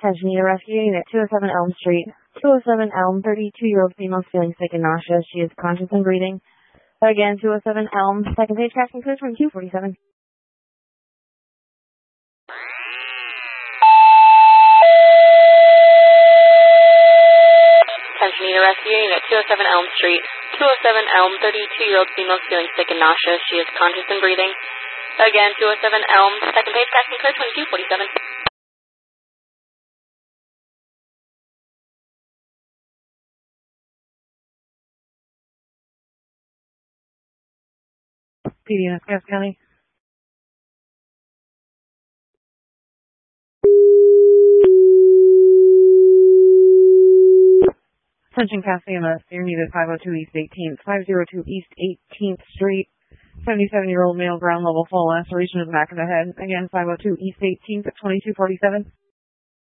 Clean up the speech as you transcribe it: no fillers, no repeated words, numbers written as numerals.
Attention, need a rescue unit, 207 Elm Street. 207 Elm, 32-year-old female feeling sick and nauseous. She is conscious and breathing. Again, 207 Elm, second page caption code from Q47. Attention, need a rescue unit, 207 Elm Street. 207 Elm, 32-year-old female feeling sick and nauseous. She is conscious and breathing. Again, 207 Elm, second page caption code 2247. PDNS Cass County. Attention Cass EMS, you're needed 502 East 18th, 502 East 18th Street. 77-year-old male ground level fall laceration of the back of the head. Again, 502 East 18th at 2247.